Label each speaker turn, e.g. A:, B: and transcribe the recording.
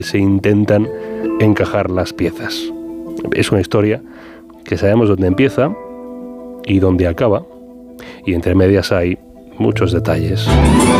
A: se intentan encajar las piezas. Es una historia que sabemos dónde empieza y dónde acaba, y entre medias hay muchos detalles.